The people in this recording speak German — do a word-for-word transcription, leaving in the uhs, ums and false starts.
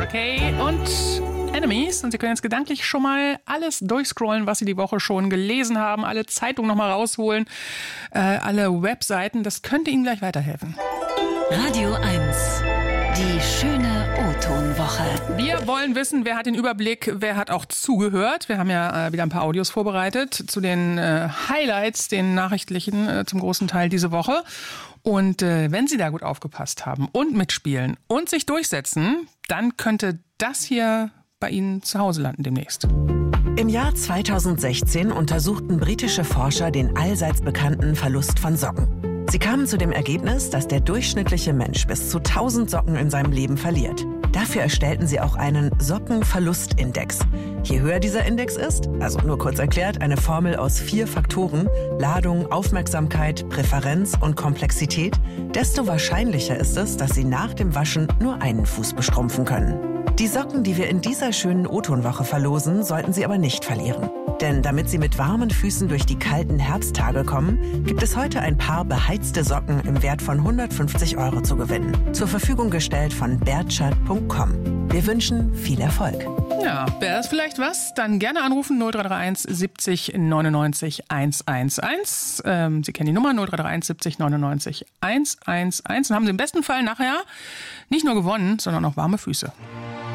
Kay und Enemies. Und Sie können jetzt gedanklich schon mal alles durchscrollen, was Sie die Woche schon gelesen haben. Alle Zeitungen noch mal rausholen, äh, alle Webseiten. Das könnte Ihnen gleich weiterhelfen. Radio eins. Die schöne O-Ton-Woche. Wir wollen wissen, wer hat den Überblick, wer hat auch zugehört. Wir haben ja äh, wieder ein paar Audios vorbereitet zu den äh, Highlights, den nachrichtlichen äh, zum großen Teil diese Woche. Und äh, wenn Sie da gut aufgepasst haben und mitspielen und sich durchsetzen, dann könnte das hier bei Ihnen zu Hause landen demnächst. Im Jahr zweitausendsechzehn untersuchten britische Forscher den allseits bekannten Verlust von Socken. Sie kamen zu dem Ergebnis, dass der durchschnittliche Mensch bis zu tausend Socken in seinem Leben verliert. Dafür erstellten sie auch einen Sockenverlustindex. Je höher dieser Index ist, also nur kurz erklärt, eine Formel aus vier Faktoren, Ladung, Aufmerksamkeit, Präferenz und Komplexität, desto wahrscheinlicher ist es, dass Sie nach dem Waschen nur einen Fuß bestrumpfen können. Die Socken, die wir in dieser schönen O-Ton-Woche verlosen, sollten Sie aber nicht verlieren. Denn damit Sie mit warmen Füßen durch die kalten Herbsttage kommen, gibt es heute ein paar beheizte Socken im Wert von hundertfünfzig Euro zu gewinnen. Zur Verfügung gestellt von bertschat punkt com. Wir wünschen viel Erfolg. Ja, wäre es vielleicht was? Dann gerne anrufen null drei drei eins siebzig neunundneunzig hundertelf. Ähm, Sie kennen die Nummer null drei drei eins siebzig neunundneunzig hundertelf. Und haben Sie im besten Fall nachher nicht nur gewonnen, sondern auch warme Füße.